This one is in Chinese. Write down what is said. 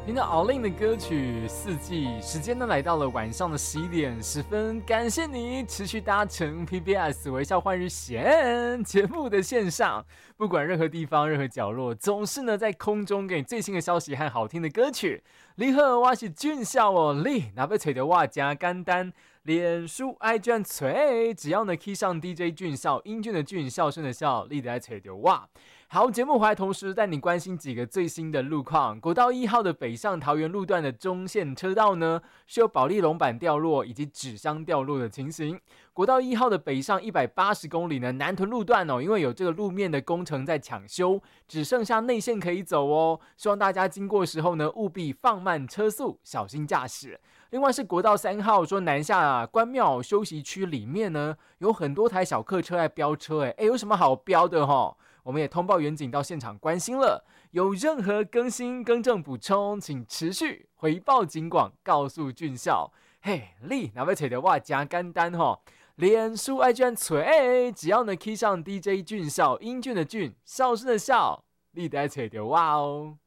听到敖令的歌曲《四季》，时间呢来到了晚上的11:10，感谢你持续搭乘 PBS 微笑换日线节目的线上，不管任何地方、任何角落，总是呢在空中给你最新的消息和好听的歌曲。你好，我是俊孝哦，你若要找到我真简单，脸书 IG 找，只要呢 key 上 DJ 俊孝，英俊的俊，孝顺的孝，你就来找到我。好，节目回来同时带你关心几个最新的路况。国道1号的北上桃园路段的中线车道呢，是有保利龙板掉落以及纸箱掉落的情形。国道1号的北上180公里呢，南屯路段因为有这个路面的工程在抢修，只剩下内线可以走哦。希望大家经过的时候呢，务必放慢车速，小心驾驶。另外是国道3号说南下关庙休息区里面呢，有很多台小客车在飙车，有什么好飙的齁？我们也通报员警到现场关心了，有任何更新、更正、补充，请持续回报警广，告诉俊孝。嘿，你若要找到我真简单齁，脸书 IG 找，只要呢 key 上 DJ 俊孝，英俊的俊，孝顺的孝，你就会找到我哦。